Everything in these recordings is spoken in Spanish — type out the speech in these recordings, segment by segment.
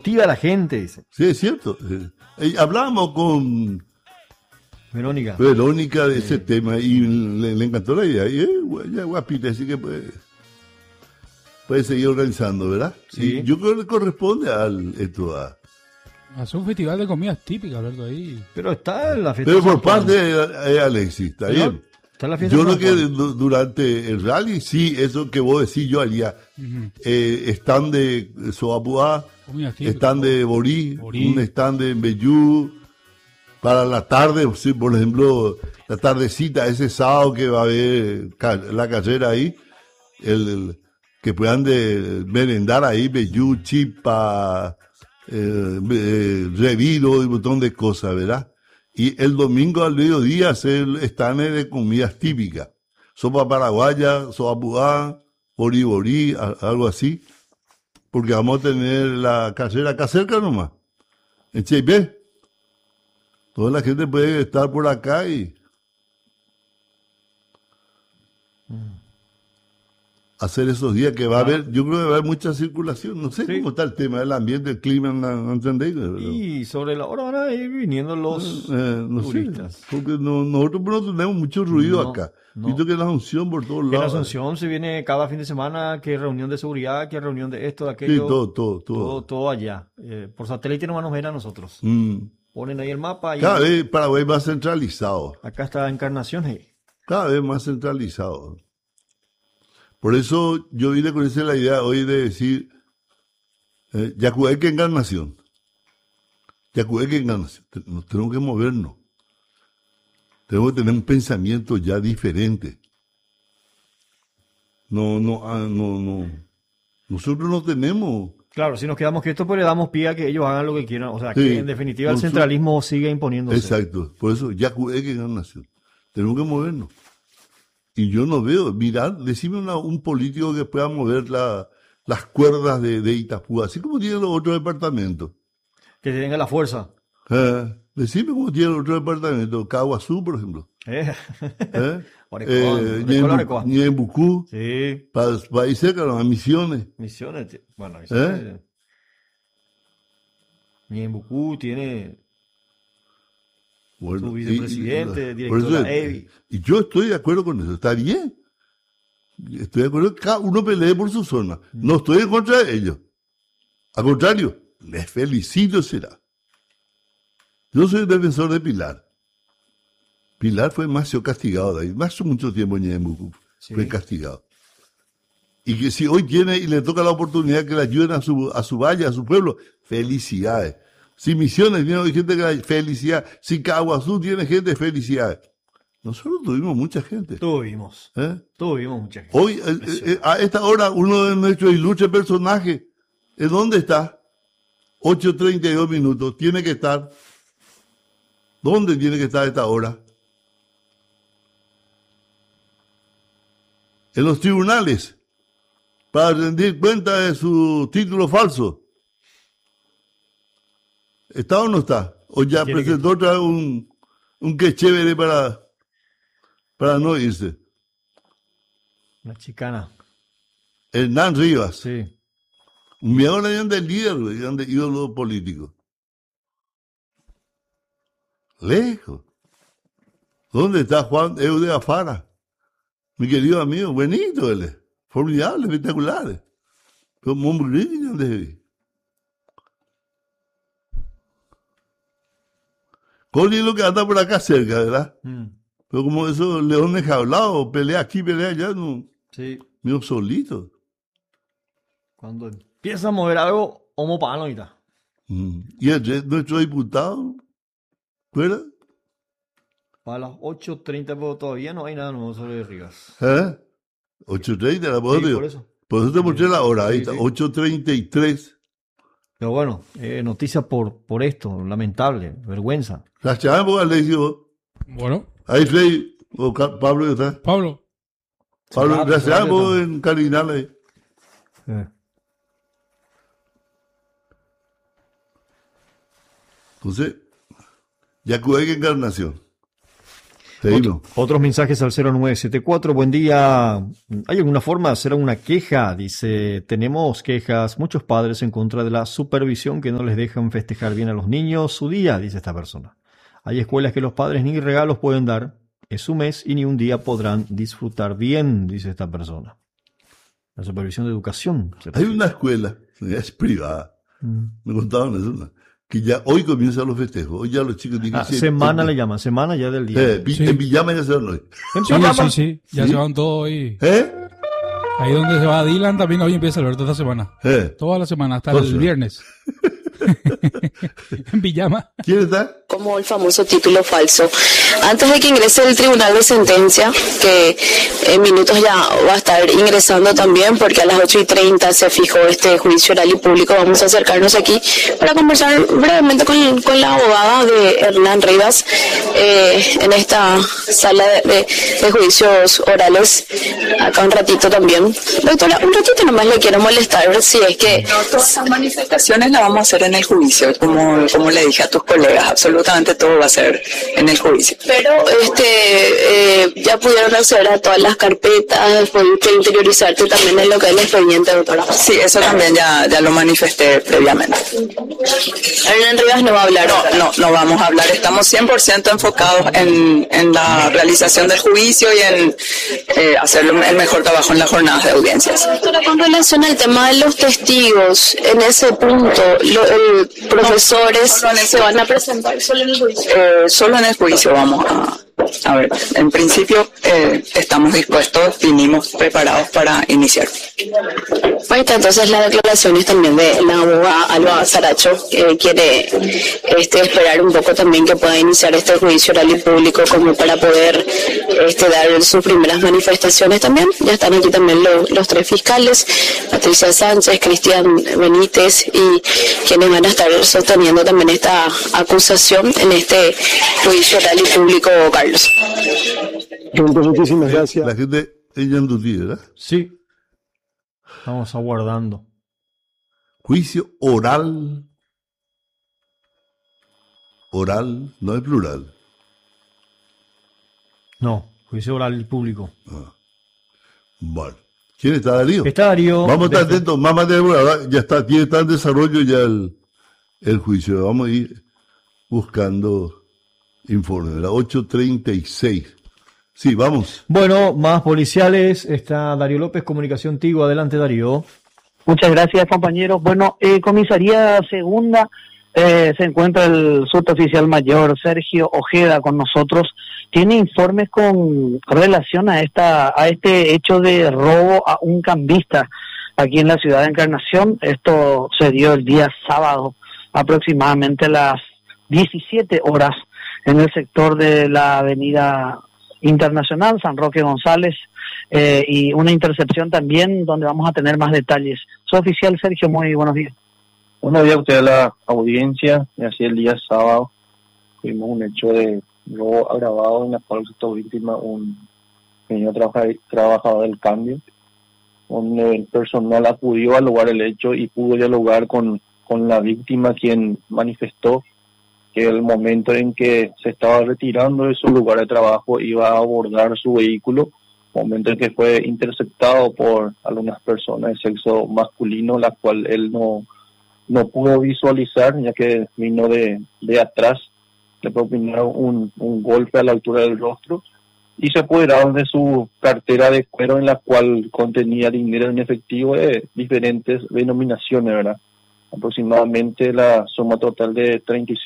motiva a la gente, dice. Sí, es cierto. Hablábamos con Verónica de ese tema y le encantó la idea. Y ya guapita, así que puede seguir organizando, ¿verdad? Sí. Y yo creo que corresponde hacer un festival de comidas típicas, Alberto, ahí. Pero está en la fiesta. Pero por parte de Alexis, ¿está bien? Está en la fiesta. Yo creo que durante el rally, sí, eso que vos decís, yo haría. Stand de Soapuá, stand de Borí, un stand de Mbeyú. Para la tarde, sí, por ejemplo, la tardecita, ese sábado que va a haber la carrera ahí, que puedan merendar ahí, Mbeyú, chipa, revido y un montón de cosas, ¿verdad? Y el domingo al mediodía hacer estanes de comidas típicas. Sopa paraguaya, sopa borí, algo así. Porque vamos a tener la carrera acá cerca nomás. En Cheipé. Toda la gente puede estar por acá y hacer esos días que va a haber, yo creo que va a haber mucha circulación. No sé cómo está el tema del ambiente, el clima, ¿no entendéis? Y sobre la hora van a ir viniendo los turistas. Sé, porque nosotros no tenemos mucho ruido acá. Visto que la Asunción por todos lados. En la Asunción se viene cada fin de semana, que reunión de seguridad, que reunión de esto, de aquello. Sí, todo allá. Por satélite nomás nos ven a nosotros. Ponen ahí el mapa. Cada vez Paraguay más centralizado. Acá está Encarnación. Cada vez más centralizado. Por eso yo vine con esa la idea hoy de decir, Yacueque Encarnación. Yacueque Encarnación. Nos tenemos que movernos. Tenemos que tener un pensamiento ya diferente. Nosotros no tenemos. Claro, si nos quedamos quietos, pues le damos pie a que ellos hagan lo que quieran. O sea, que en definitiva el centralismo sigue imponiéndose. Exacto. Por eso, Yacueque Encarnación. Tenemos que movernos. Y yo no veo, mirad, decime un político que pueda mover las cuerdas de Itapúa, así como tienen los otros departamentos. Que tenga la fuerza. Decime cómo tiene el otro departamento, Caguazú, por ejemplo. Ñembucú. Sí. Para ir cerca, a Misiones. Bueno, Ñembucú tiene... Bueno, su vicepresidente, director de la EBI. Y yo estoy de acuerdo con eso, está bien. Estoy de acuerdo que cada uno pelee por su zona. No estoy en contra de ellos. Al contrario, les felicito será. Yo soy defensor de Pilar. Pilar fue demasiado castigado de ahí. Hace mucho tiempo en Ñembucú fue castigado. Y que si hoy tiene y le toca la oportunidad que le ayuden a su valle, a su pueblo, felicidades. Si Misiones tiene gente que felicidad, si Caguazú tiene gente, felicidades. Nosotros tuvimos mucha gente. Tuvimos mucha gente. Hoy, a esta hora, uno de nuestros ilustres personajes, ¿en dónde está? 8:32 minutos. Tiene que estar. ¿Dónde tiene que estar a esta hora? En los tribunales, para rendir cuenta de su título falso. ¿Está o no está? ¿O ya presentó otra vez un que chévere para no irse? Una chicana. Hernán Rivas. Sí. Un miedo le de líder, de ídolo político. Lejos. ¿Dónde está Juan Eude Afara? Mi querido amigo, buenito él es. Formidable, espectacular. Como un brillo de... Coli es lo que anda por acá cerca, ¿verdad? Pero como esos leones jablados, pelea aquí, pelea allá, no. Sí. Mío solito. Cuando empieza a mover algo, homo pano y tal. ¿Y nuestro diputado? ¿Fuera? A las 8:30, pero todavía no hay nada nuevo sobre Rivas. 8:30, la puedo por eso. Por eso te mostré la hora, ahí está, 8:33. Pero bueno, noticia por esto, lamentable, vergüenza. Las chavas, Alexio. Bueno. Ahí Frey, o Pablo, ¿ya está? Pablo, las chavas en Cardinal ahí. Entonces, Yacueque Encarnación. Otros mensajes al 0974. Buen día. ¿Hay alguna forma de hacer una queja? Dice, tenemos quejas, muchos padres en contra de la supervisión que no les dejan festejar bien a los niños su día, dice esta persona. Hay escuelas que los padres ni regalos pueden dar, es su mes y ni un día podrán disfrutar bien, dice esta persona. La supervisión de educación. Hay una escuela, es privada, me contaban eso, que ya hoy comienzan los festejos. Hoy ya los chicos tienen que semana le llaman, semana ya del día. En Villama ya se van hoy. Sí, ya se van todos hoy. Ahí donde se va Dylan también hoy empieza Alberto esta semana. Toda la semana, hasta el viernes. En pijama. ¿Quién está? Como el famoso título falso. Antes de que ingrese el tribunal de sentencia, que en minutos ya va a estar ingresando también, porque a las 8:30 se fijó este juicio oral y público, vamos a acercarnos aquí para conversar brevemente con la abogada de Hernán Rivas en esta sala de juicios orales. Acá un ratito también. Doctora, un ratito nomás le quiero molestar, si es que... Todas las manifestaciones las vamos a hacer en el juicio, como le dije a tus colegas, absolutamente todo va a ser en el juicio. Pero ya pudieron acceder a todas las carpetas, pudiste interiorizarte también en lo que es el expediente, doctora. Sí, eso también ya lo manifesté previamente. Hernán Rivas no va a hablar. No vamos a hablar, estamos 100% enfocados en la realización del juicio y en hacer el mejor trabajo en las jornadas de audiencias. Doctora, con relación al tema de los testigos, en ese punto, profesores se van a presentar solo en el juicio. Solo en el juicio vamos a ver. En principio estamos dispuestos, vinimos preparados para iniciar. Ahí está entonces las declaraciones también de la abogada Alba Saracho, que quiere esperar un poco también que pueda iniciar este juicio oral y público como para poder dar sus primeras manifestaciones también. Ya están aquí también los tres fiscales, Patricia Sánchez, Cristian Benítez, y quienes van a estar sosteniendo también esta acusación en este juicio oral y público, Carlos. Muchísimas gracias. La gente es Yandutí, ¿verdad? Sí. Estamos aguardando. Juicio oral. Oral, no es plural. No, juicio oral y público. Bueno. ¿Quién está, Darío? Está Darío. Vamos a estar atentos. Mamá, ya está en desarrollo ya el juicio. Vamos a ir buscando informe. Era 8:36. Sí, vamos. Bueno, más policiales. Está Darío López, Comunicación Tigo. Adelante, Darío. Muchas gracias, compañeros. Bueno, Comisaría Segunda, se encuentra el suboficial mayor Sergio Ojeda con nosotros. Tiene informes con relación a este hecho de robo a un cambista aquí en la ciudad de Encarnación. Esto se dio el día sábado, aproximadamente a las 17 horas, en el sector de la avenida Internacional, San Roque González, y una intercepción también donde vamos a tener más detalles. Suboficial Sergio, muy buenos días. Buenos días a usted, a la audiencia. Así el día sábado tuvimos un hecho de robo agravado en la cual resultó víctima un pequeño trabajador del cambio, donde el personal acudió al lugar del hecho y pudo dialogar con la víctima, quien manifestó que el momento en que se estaba retirando de su lugar de trabajo iba a abordar su vehículo, momento en que fue interceptado por algunas personas de sexo masculino, la cual él no pudo visualizar, ya que vino de atrás. Le propinaron un golpe a la altura del rostro y se apoderaron de su cartera de cuero, en la cual contenía dinero en efectivo de diferentes denominaciones, ¿verdad? Aproximadamente la suma total de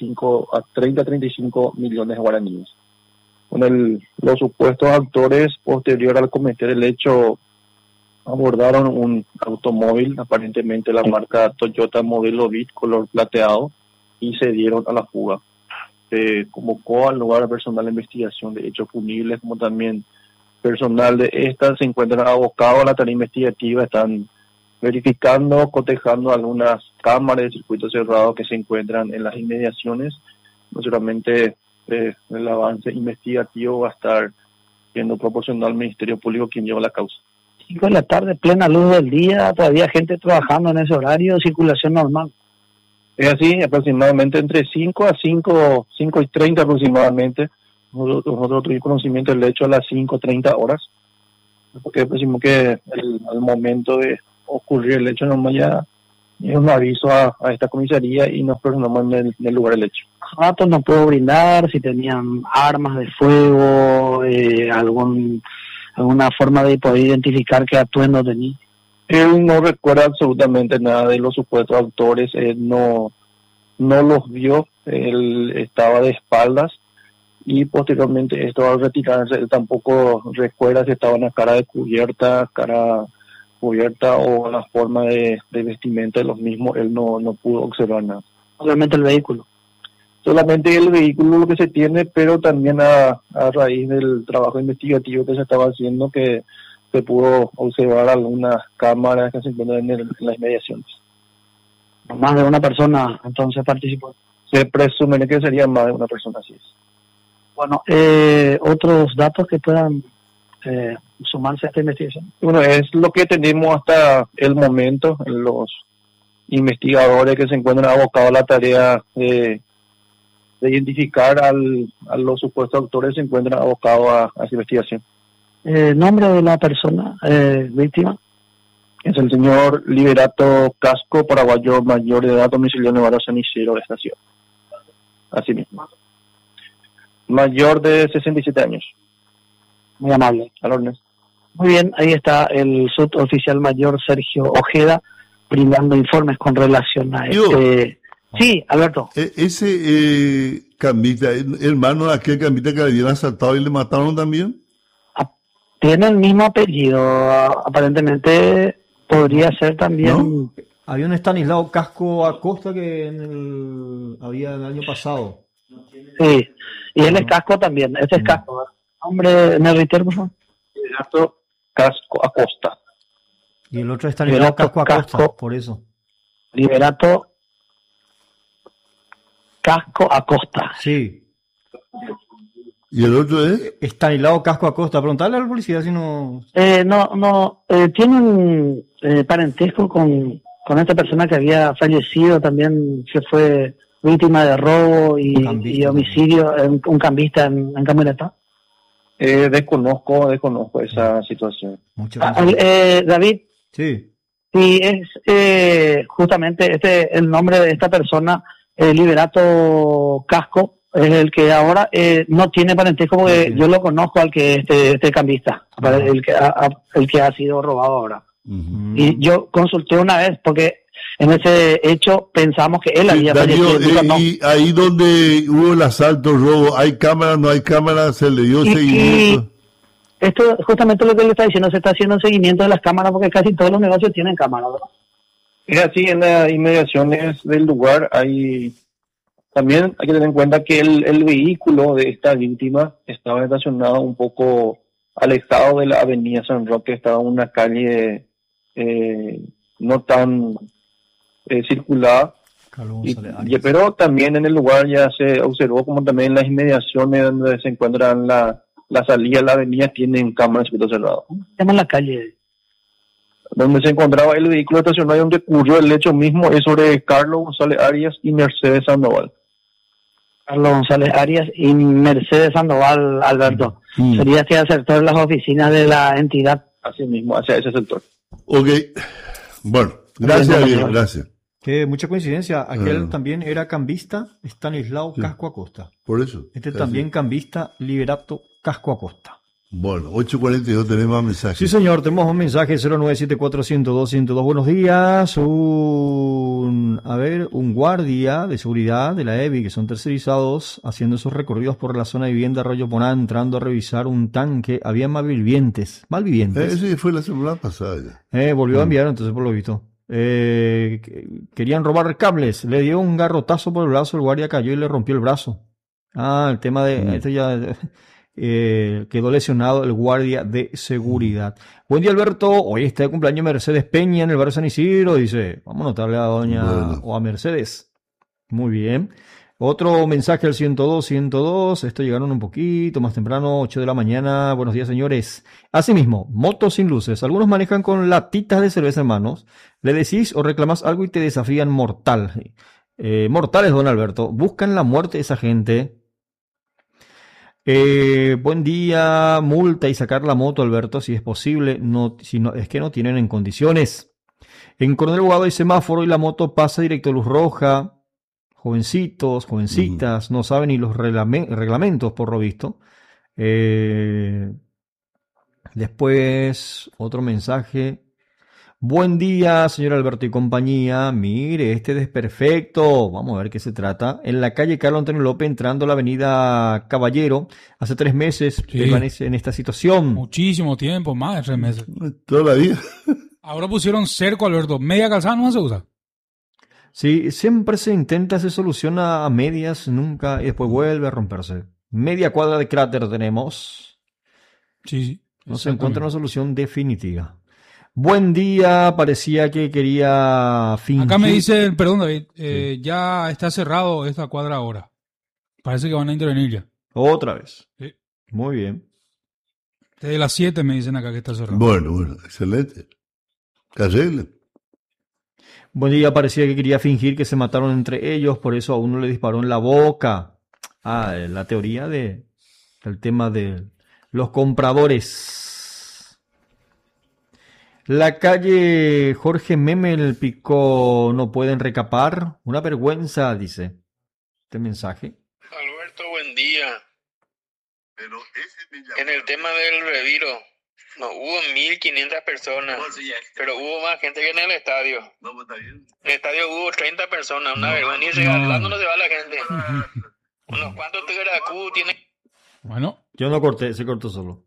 35 millones de guaraníes. Los supuestos actores, posterior al cometer el hecho, abordaron un automóvil, aparentemente la marca Toyota modelo Beat, color plateado, y se dieron a la fuga. Se convocó al lugar personal de investigación de hechos punibles, como también personal de esta se encuentran abocados a la tarea investigativa, están verificando, cotejando algunas cámaras de circuito cerrado que se encuentran en las inmediaciones. No solamente el avance investigativo va a estar siendo proporcional al Ministerio Público, quien lleva la causa. 5 de la tarde, plena luz del día, todavía gente trabajando en ese horario, circulación normal. Es así, aproximadamente entre 5 a 5:30 aproximadamente, nosotros tuvimos conocimiento del hecho a las 5:30 horas, porque decimos que al momento de ocurrir el hecho nomás ya es un aviso a esta comisaría y nos personamos en el lugar del hecho. Ratos no puedo brindar si tenían armas de fuego, alguna forma de poder identificar qué atuendo tenía. Él no recuerda absolutamente nada de los supuestos autores, él no los vio, él estaba de espaldas y posteriormente esto al retirarse él tampoco recuerda si estaba en la cara cubierta o la forma de vestimenta de los mismos, él no pudo observar nada. Solamente el vehículo. Solamente el vehículo lo que se tiene, pero también a raíz del trabajo investigativo que se estaba haciendo que se pudo observar algunas cámaras que se encuentran en las inmediaciones. Más de una persona entonces participó. Se presume que sería más de una persona, así es. Bueno, otros datos que puedan sumarse a esta investigación. Bueno, es lo que tenemos hasta el momento. Los investigadores que se encuentran abocados a la tarea de identificar a los supuestos autores se encuentran abocados a esa investigación. ¿Nombre de la persona víctima? Es el señor Liberato Casco, paraguayo, mayor de edad, domicilio Nevada San Isidro de esta ciudad. Así mismo. Mayor de 67 años. Muy amable. Al orden. Muy bien, ahí está el suboficial mayor Sergio Ojeda brindando informes con relación a este... Sí, Alberto. Ese cambista, hermano de aquel cambista que le habían asaltado y le mataron también. Tiene el mismo apellido, aparentemente podría ser también... ¿No? Había un Estanislao Casco Acosta que había el año pasado. Sí, y él es Casco también, ese es Casco. Hombre, ¿me reitero, por favor? Liberato Casco Acosta. Y el otro es Estanislao Casco Acosta, por eso. Liberato Casco Acosta. Sí. ¿Y el otro es? Estanislao Casco Acosta. Preguntarle a la policía si no... tienen parentesco con esta persona que había fallecido, también que fue víctima de robo y homicidio, un cambista en camioneta. Desconozco esa situación. David. Sí. Sí, es justamente el nombre de esta persona, Liberato Casco, es el que ahora no tiene parentesco porque yo lo conozco al que este cambista, el que ha sido robado ahora. Uh-huh. Y yo consulté una vez porque en ese hecho pensamos que él había fallecido. Y ahí donde hubo el asalto, robo, ¿hay cámaras, no hay cámaras? ¿Se le dio seguimiento? Esto justamente lo que le está diciendo, se está haciendo seguimiento de las cámaras porque casi todos los negocios tienen cámaras, ¿verdad? Es así, en las inmediaciones del lugar también hay que tener en cuenta que el vehículo de esta víctima estaba estacionado un poco alejado de la avenida San Roque, estaba en una calle no tan circulada, pero también en el lugar ya se observó como también en las inmediaciones donde se encuentran la salida de la avenida tienen cámaras de circuito cerrado. Llama la calle. Donde se encontraba el vehículo estacionado y donde ocurrió el hecho mismo es sobre Carlos González Arias y Mercedes Sandoval. Carlos González Arias y Mercedes Sandoval, Alberto. Sería hacia el sector de las oficinas de la entidad. Así mismo, hacia ese sector. Ok. Bueno, gracias, Diego, gracias. Que mucha coincidencia. Aquel también era cambista, Estanislao Casco Acosta. Por eso. También cambista, Liberato Casco Acosta. Bueno, 8:42 tenemos más mensajes. Sí, señor, tenemos un mensaje 0974-102-102. Buenos días. Un guardia de seguridad de la EBI, que son tercerizados, haciendo esos recorridos por la zona de vivienda Arroyo Poná, entrando a revisar un tanque. Había malvivientes. Sí, fue la semana pasada ya. Volvió a enviar, entonces, por lo visto. Querían robar cables. Le dio un garrotazo por el brazo, el guardia cayó y le rompió el brazo. El tema de... Esto ya... quedó lesionado el guardia de seguridad. Buen día, Alberto. Hoy está de cumpleaños Mercedes Peña en el barrio San Isidro. Dice, vamos a notarle a doña o a Mercedes. Muy bien. Otro mensaje al 102. Esto llegaron un poquito más temprano, 8 de la mañana. Buenos días, señores. Asimismo, motos sin luces. Algunos manejan con latitas de cerveza en manos. Le decís o reclamás algo y te desafían mortales, don Alberto. Buscan la muerte de esa gente. Buen día, multa y sacar la moto, Alberto, si es posible. No, si no, es que no tienen en condiciones. En Coronel Guado hay semáforo y la moto pasa directo a luz roja. Jovencitos, jovencitas, no saben ni los reglamentos, por lo visto. Después, otro mensaje. Buen día, señor Alberto y compañía. Mire, este desperfecto. Vamos a ver qué se trata. En la calle Carlos Antonio López, entrando a la avenida Caballero. Hace 3 meses permanece en esta situación. Muchísimo tiempo, más de 3 meses. Toda la vida. Ahora pusieron cerco, Alberto. Media calzada no se usa. Sí, siempre se intenta, se soluciona a medias, nunca, y después vuelve a romperse. Media cuadra de cráter tenemos. Sí. No se encuentra una solución definitiva. Buen día, parecía que quería fingir. Acá me dicen, perdón David, ya está cerrado esta cuadra ahora. Parece que van a intervenir ya. Otra vez. Sí. Muy bien. Desde las 7 me dicen acá que está cerrado. Bueno, excelente. Que arreglen. Buen día, parecía que quería fingir que se mataron entre ellos, por eso a uno le disparó en la boca. La teoría del tema de los compradores. La calle Jorge Memel Picó, no pueden recapar. Una vergüenza, dice este mensaje. Alberto, buen día. En el tema del retiro, no hubo 1.500 personas, pero hubo más gente que en el estadio. En el estadio hubo 30 personas, una vergüenza. Ni regalando no se va la gente. Unos cuantos Tegracú tiene. Bueno. Yo no corté, se cortó solo.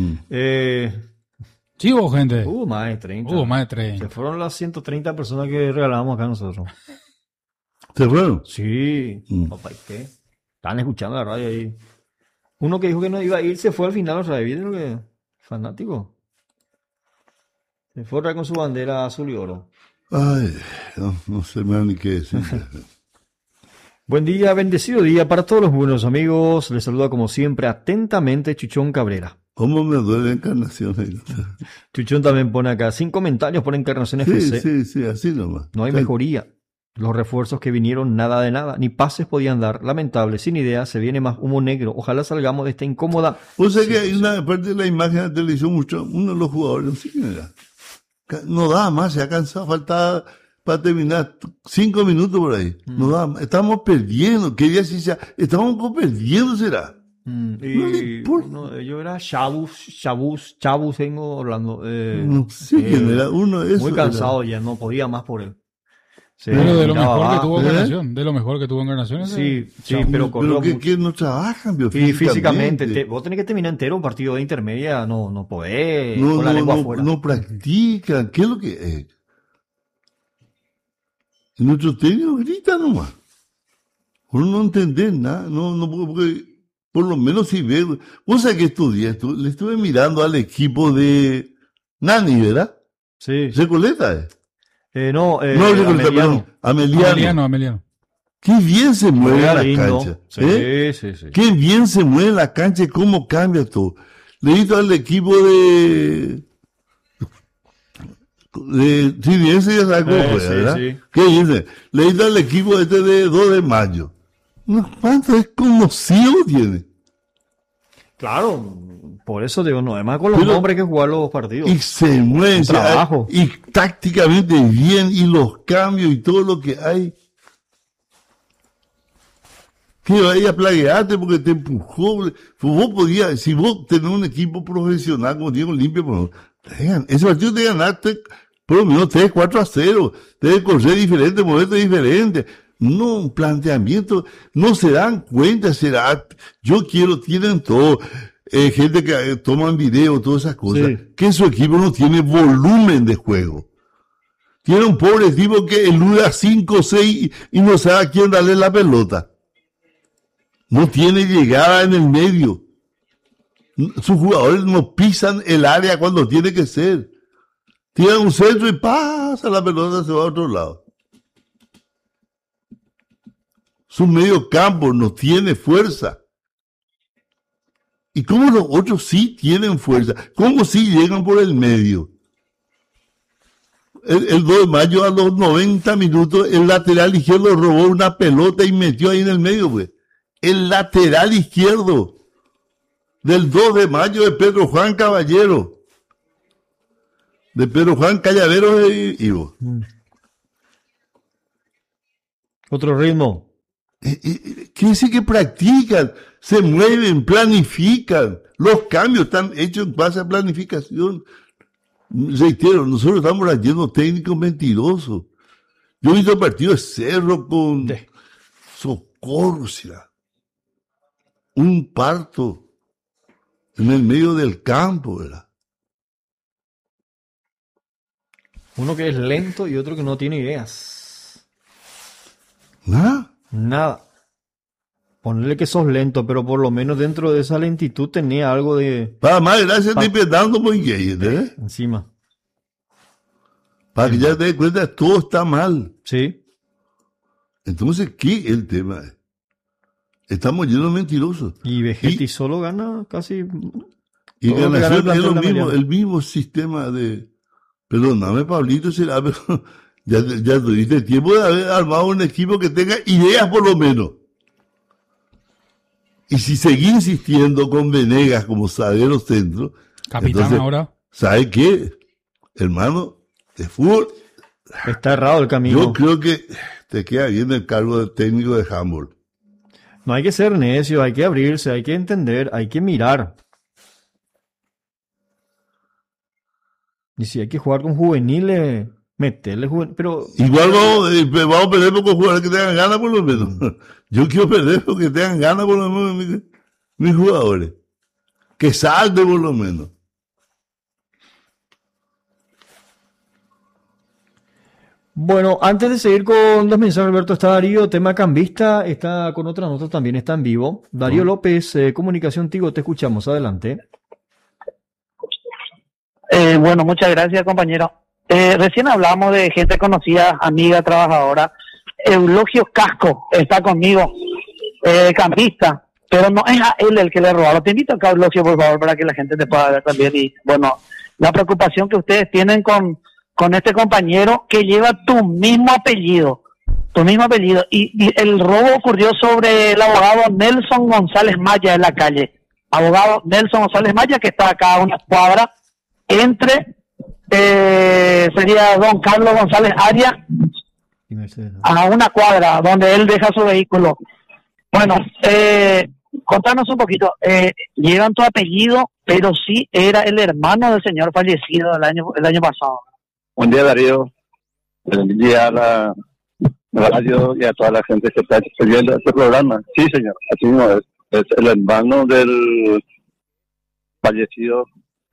Sí, hubo gente. Hubo más de 30. Hubo más de 30. Se fueron las 130 personas que regalábamos acá nosotros. ¿Se fueron? Sí. Papá, ¿y qué? Estaban escuchando la radio ahí. Uno que dijo que no iba a ir se fue al final, o sea, ¿vieron que fanático? Se fue con su bandera azul y oro. Ay, no sé más ni qué decir. Buen día, bendecido día para todos los buenos amigos. Les saluda como siempre atentamente Chuchón Cabrera. ¿Cómo me duele Encarnación? Chuchón también pone acá 5 comentarios por Encarnación FC. Sí, así nomás. No hay mejoría. Los refuerzos que vinieron, nada de nada. Ni pases podían dar. Lamentable, sin idea, se viene más humo negro. Ojalá salgamos de esta incómoda. O sea que hay una parte de la imagen de la televisión, uno de los jugadores, no sé quién era. No daba más, se ha cansado, faltaba para terminar 5 minutos por ahí. No daba más. Estamos perdiendo. ¿Qué día estamos perdiendo, será? Yo era Chabus, vengo hablando. No sé quién era. Uno eso muy cansado era. Ya, no podía más por él. Pero de lo mejor que tuvo Encarnación. De lo mejor que tuvo Encarnación. Sí, pero corrió mucho. Que no trabajan, físicamente. Vos tenés que terminar entero un partido de intermedia, no podés con la lengua afuera. No practican. ¿Qué es lo que es? Nuestros técnicos gritan nomás. Uno no entender nada. No, porque por lo menos si ve. Vos sabés que estudié, le estuve mirando al equipo de Nani, ¿verdad? Sí. ¿Recoleta? Ameliano. Qué bien se mueve la cancha. Sí. Qué bien se mueve la cancha y cómo cambia todo. Le digo al equipo de Triviense, ya sabes cómo fue, ¿verdad? Sí. ¿Qué dice? Le digo al equipo de 2 de mayo. ¿Cuánto desconocido tiene? Claro, por eso digo, no, además con los nombres que jugar los partidos. Y se mueve, trabajo. Y tácticamente bien, y los cambios y todo lo que hay. Que vaya a plaguearte porque te empujó. Vos podías, si vos tenés un equipo profesional como Diego Limpio, ese partido te ganaste por lo menos 3-4-0. Debes correr diferente, moverte diferente. No, un planteamiento, no se dan cuenta, tienen todo, gente que toman video, todas esas cosas, que su equipo no tiene volumen de juego. Tiene un pobre tipo que eluda 5 o 6 y no sabe a quién darle la pelota. No tiene llegada en el medio. Sus jugadores no pisan el área cuando tiene que ser. Tiran un centro y pasa la pelota, se va a otro lado. Su medio campo no tiene fuerza. ¿Y cómo los otros sí tienen fuerza? ¿Cómo sí llegan por el medio? El 2 de mayo a los 90 minutos, el lateral izquierdo robó una pelota y metió ahí en el medio, pues. El lateral izquierdo. del 2 de mayo de Pedro Juan Caballero, de Pedro Juan Callavero de Ivo. Otro ritmo. Quiere decir que practican, se mueven, planifican. Los cambios están hechos en base a planificación. Reitero, nosotros estamos trayendo técnicos mentirosos. Yo he visto partidos de Cerro con Socorro, será. Un parto en el medio del campo, ¿verdad? Uno que es lento y otro que no tiene ideas. ¿Nada? Nada. Ponerle que sos lento, pero por lo menos dentro de esa lentitud tenía algo de... Para más, gracias, te pedando muy gay, ¿eh? Encima. Para que ya te des cuenta, todo está mal. Sí. Entonces, ¿qué es el tema? Estamos llenos de mentirosos. Y Vegetti solo gana casi... Y Ganación es lo mismo, el mismo sistema de... Perdóname, Pablito, será, pero ya tuviste tiempo de haber armado un equipo que tenga ideas por lo menos. Y si seguís insistiendo con Venegas como zaguero centro... Capitán entonces, ahora. ¿Sabe qué? Hermano, de fútbol... Está errado el camino. Yo creo que te queda bien el cargo de técnico de handball. No hay que ser necio, hay que abrirse, hay que entender, hay que mirar. Y si hay que jugar con juveniles, meterle juveniles, pero... Igual vamos a perder con jugadores que tengan ganas por lo menos. Yo quiero perder porque tengan ganas por lo menos mis jugadores. Que salten por lo menos. Bueno, antes de seguir con los mensajes, Alberto, está Darío, tema cambista, está con otras notas, también está en vivo. Darío López, Comunicación Tigo, te escuchamos, adelante. Bueno, muchas gracias, compañero. Recién hablamos de gente conocida, amiga, trabajadora. Eulogio Casco está conmigo, campista, pero no es a él el que le robaron. Te invito acá, Eulogio, por favor, para que la gente te pueda ver también. Y bueno, la preocupación que ustedes tienen con este compañero que lleva tu mismo apellido. Y el robo ocurrió sobre el abogado Nelson González Maya en la calle. Abogado Nelson González Maya, que está acá a una cuadra entre, sería don Carlos González Arias, a una cuadra donde él deja su vehículo. Bueno, contanos un poquito, llevan tu apellido, pero sí era el hermano del señor fallecido el año pasado. Buen día, Darío. Buen día a la radio y a toda la gente que está viendo este programa. Sí, señor, así mismo es el hermano del fallecido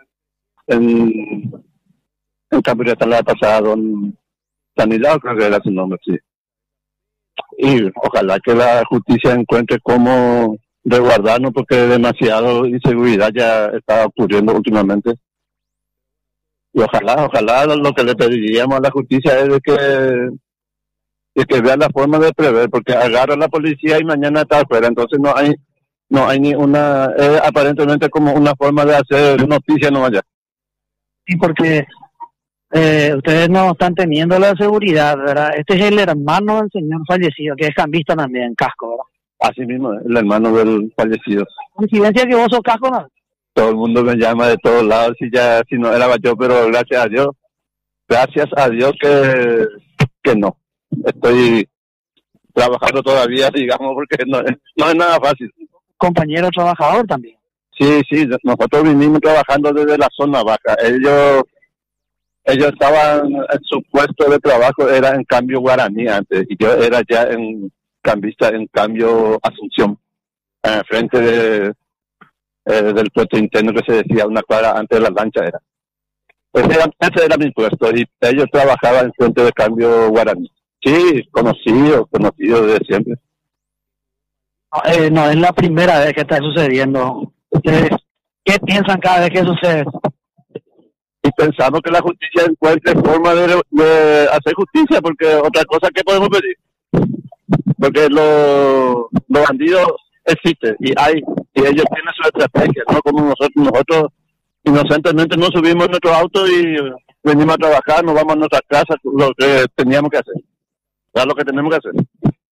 en campeonato la pasada, don Sanidad, creo que era su nombre, sí. Y ojalá que la justicia encuentre cómo resguardarnos, porque demasiado inseguridad ya está ocurriendo últimamente. Y ojalá lo que le pediríamos a la justicia es de que vea la forma de prever, porque agarra a la policía y mañana está afuera, entonces no hay ni una, aparentemente como una forma de hacer noticia no allá. Sí, porque ustedes no están teniendo la seguridad, ¿verdad? Este es el hermano del señor fallecido, que es cambista también, Casco, ¿verdad? Así mismo, el hermano del fallecido. ¿Coincidencia que vos sos Casco, no? Todo el mundo me llama de todos lados, si no era yo, pero gracias a Dios que no. Estoy trabajando todavía, digamos, porque no es nada fácil. Compañero trabajador también. Sí, nosotros vinimos trabajando desde la zona baja. Ellos estaban en su puesto de trabajo, era en cambio Guaraní antes, y yo era ya en cambista en cambio Asunción, frente del puesto interno que se decía una cuadra antes de la lancha era. Ese era mi puesto, y ellos trabajaban en frente de cambio Guaraní. Sí, conocido desde siempre. No es la primera vez que está sucediendo. ¿Ustedes qué piensan cada vez que sucede? Y pensamos que la justicia encuentre forma de hacer justicia, porque otra cosa que podemos pedir. Porque los bandidos existen y ellos tienen su estrategia, no como nosotros inocentemente nos subimos en nuestro auto y venimos a trabajar, nos vamos a nuestra casa, lo que teníamos que hacer. Es lo que tenemos que hacer.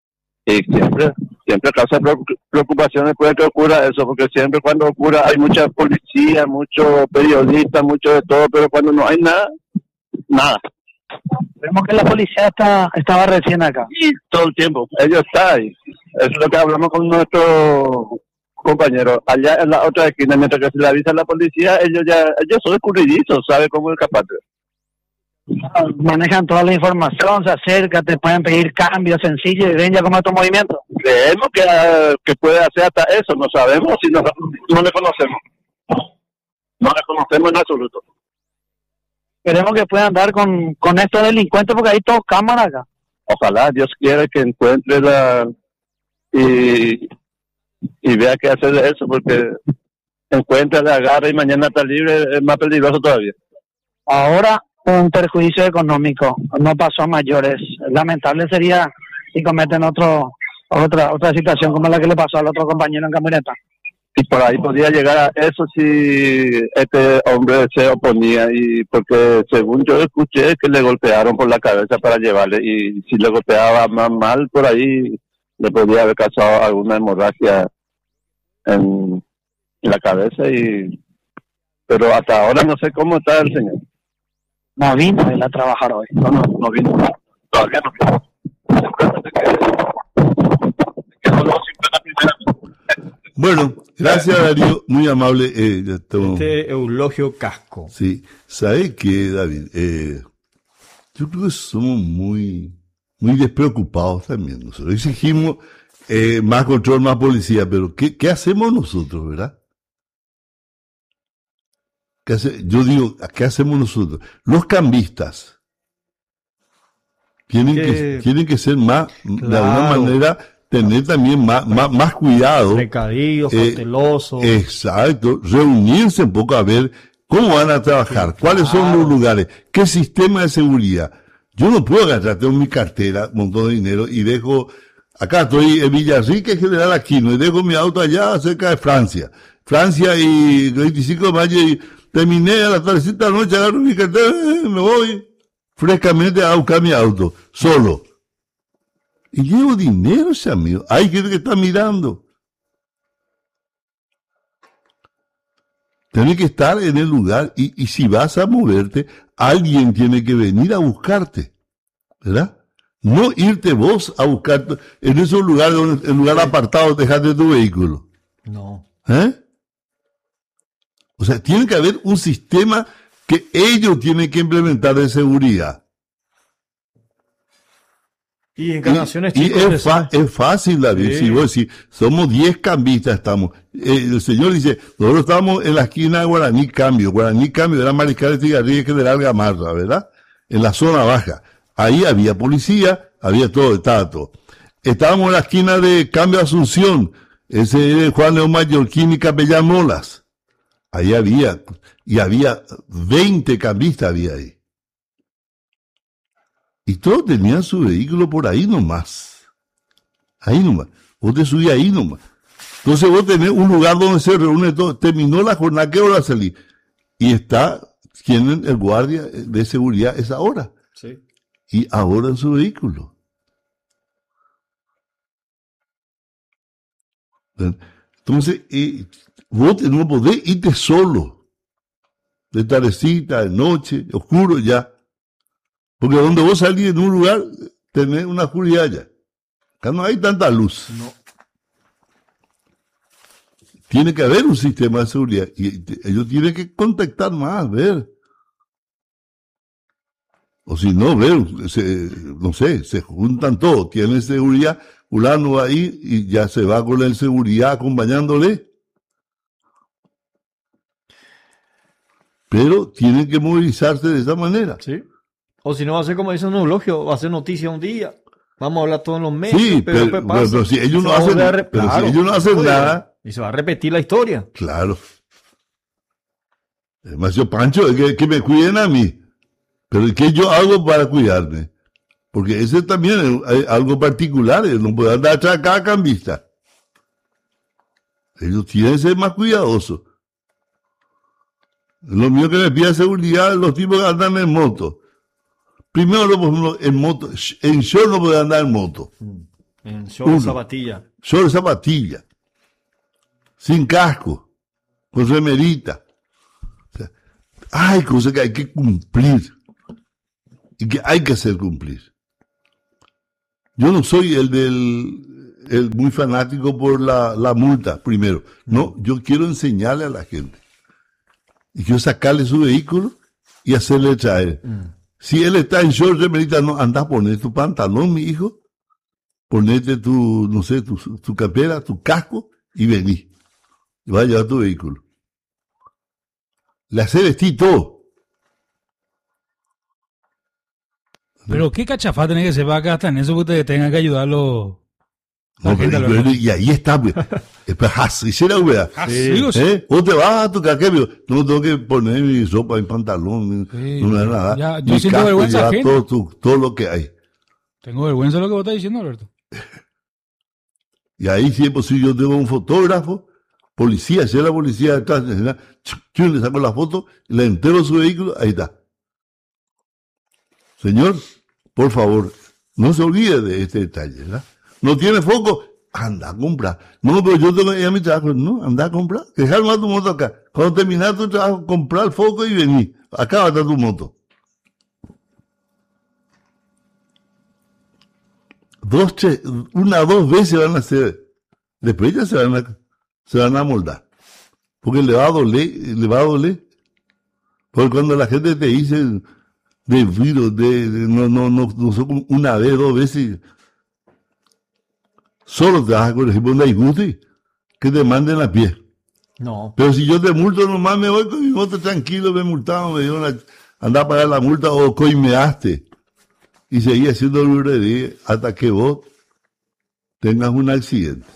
Y siempre causa preocupación después de que ocurra eso, porque siempre cuando ocurra hay mucha policía, muchos periodistas, mucho de todo, pero cuando no hay nada. Vemos que la policía estaba recién acá. Y todo el tiempo, ellos están ahí. Eso es lo que hablamos con nuestros compañeros. Allá en la otra esquina, mientras que se le avisa a la policía, ellos son escurridizos, saben cómo escaparte. Manejan toda la información, se acercan, te pueden pedir cambios sencillos y ven ya cómo es tu movimiento. Creemos que puede hacer hasta eso, no sabemos si no le conocemos. No le conocemos en absoluto. Queremos que puedan dar con estos delincuentes porque hay todos cámaras acá. Ojalá Dios quiera que encuentre y vea qué hacer de eso, porque encuentra, le agarra y mañana está libre, es más peligroso todavía. Ahora un perjuicio económico, no pasó a mayores. Lamentable sería si cometen otra situación como la que le pasó al otro compañero en camioneta. Y por ahí podía llegar a eso si este hombre se oponía, y porque según yo escuché que le golpearon por la cabeza para llevarle, y si le golpeaba más mal por ahí le podía haber causado alguna hemorragia en la cabeza, pero hasta ahora no sé cómo está el señor. No vino él a trabajar hoy. No vino. Todavía no vino. Bueno, gracias Darío, muy amable. Eulogio Casco. Sí, ¿sabe qué, David? Yo creo que somos muy despreocupados también. Nosotros exigimos más control, más policía, pero ¿qué hacemos nosotros, verdad? Yo digo, ¿qué hacemos nosotros? Los cambistas tienen que ser más, claro, de alguna manera, tener también más cuidado. Precavidos, cautelosos. Exacto, reunirse un poco a ver cómo van a trabajar, cuáles son los lugares, qué sistema de seguridad. Yo no puedo agarrar, tengo mi cartera, un montón de dinero, y acá estoy en Villarrica, General Aquino, y dejo mi auto allá cerca de Francia y el 25 de mayo, y terminé a la tardecita de la noche, agarro mi cartera, me voy frescamente a buscar mi auto, solo. Y llevo dinero, ese amigo. Hay gente que está mirando. Tienes que estar en el lugar, y si vas a moverte, alguien tiene que venir a buscarte, ¿verdad? No irte vos a buscarte en esos lugares, en lugar apartado, dejaste tu vehículo. No. O sea, tiene que haber un sistema que ellos tienen que implementar de seguridad. Y encarnaciones chicos. Es fácil, David. Sí. Si vos decís, somos 10 cambistas, estamos. El señor dice, nosotros estamos en la esquina de Guaraní Cambio. Guaraní Cambio era Mariscal de Estigarribia y General Gamarra, ¿verdad? En la zona baja. Ahí había policía, había estaba todo. Estábamos en la esquina de Cambio Asunción, ese Juan León Mallorquín y Capellán Molas. Ahí había 20 cambistas había ahí. Y todos tenían su vehículo por ahí nomás. Ahí nomás. Vos te subís ahí nomás. Entonces vos tenés un lugar donde se reúne todo. Terminó la jornada, ¿qué hora salí? Y tienen el guardia de seguridad esa hora. Sí. Y ahora en su vehículo. Entonces, vos no podés irte solo. De tardecita, de noche, oscuro ya. Porque donde vos salís en un lugar, tenés una oscuridad ya. Acá no hay tanta luz. No. Tiene que haber un sistema de seguridad. Y ellos tienen que contactar más, ver. O si no, ver, se juntan todos. Tienen seguridad, fulano ahí y ya se va con la seguridad acompañándole. Pero tienen que movilizarse de esa manera. Sí. O si no, va a ser como dice un eulogio, va a ser noticia un día. Vamos a hablar todos los meses. Sí, pero si ellos no hacen nada. Y se va a repetir la historia. Claro. Demasiado Pancho, que me cuiden a mí. Pero ¿qué yo hago para cuidarme? Porque ese también es algo particular. No pueden andar atrás cada cambista. Ellos tienen que ser más cuidadosos. Lo mío que me pide seguridad, los tipos que andan en moto. Primero, por ejemplo, en moto, en short no puede andar en moto. En short zapatilla. Short zapatilla. Sin casco. Con remerita. O sea, hay cosas que hay que cumplir. Y que hay que hacer cumplir. Yo no soy el muy fanático por la multa, primero. No, yo quiero enseñarle a la gente. Y quiero sacarle su vehículo y hacerle traer. Si él está en short, remerita, no, anda a poner tu pantalón, mi hijo. Ponete tu, no sé, tu campera, tu casco y vení. Y vas a llevar tu vehículo. Le hace vestir todo. Pero qué cachafá tenés que sepa que hasta en eso que tenga que ayudarlo. No, y ahí está, así será, ¿verdad? O te vas a tu caquebio, no tengo que poner mi ropa, mi pantalón, no me da nada. Ya, yo siento vergüenza ajena. Todo lo que hay. Tengo vergüenza de lo que vos estás diciendo, Alberto. Y ahí, si es posible, yo tengo un fotógrafo, policía, si es la policía detrás, yo le saco la foto, le entero su vehículo, ahí está. Señor, por favor, no se olvide de este detalle, ¿verdad? ¿No tiene foco? Anda a comprar. No, pero yo tengo que ir a mi trabajo. No, anda a comprar. Dejar más tu moto acá. Cuando terminas tu trabajo, comprar el foco y venir. Acá va a estar tu moto. 2 veces van a hacer. Después ya se van a moldar. Porque le va a doler. Porque cuando la gente te dice de virus, no son una vez, 2 veces, solo te vas a corregir por un disguste que te manden a pie. No. Pero si yo te multo nomás, me voy con mi moto tranquilo, me multaron, me dieron anda a pagar la multa o coimeaste. Y seguí haciendo el burrería hasta que vos tengas un accidente.